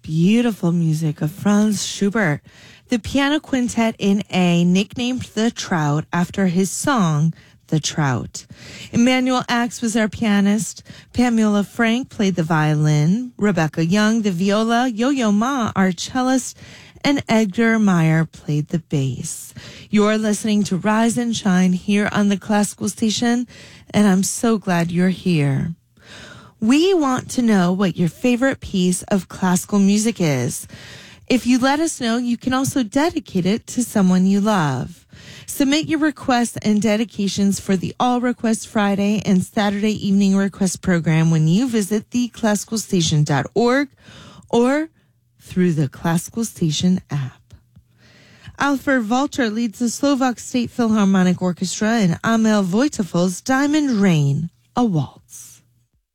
Beautiful music of Franz Schubert, the piano quintet in A, nicknamed The Trout after his song, The Trout. Emmanuel Axe was our pianist. Pamela Frank played the violin. Rebecca Young, the viola. Yo-Yo Ma, our cellist. And Edgar Meyer played the bass. You're listening to Rise and Shine here on the Classical Station, and I'm so glad you're here. We want to know what your favorite piece of classical music is. If you let us know, you can also dedicate it to someone you love. Submit your requests and dedications for the All Request Friday and Saturday Evening Request program when you visit theclassicalstation.org or through the Classical Station app. Alfred Walter leads the Slovak State Philharmonic Orchestra in Amel Wojtył's Diamond Rain, a waltz.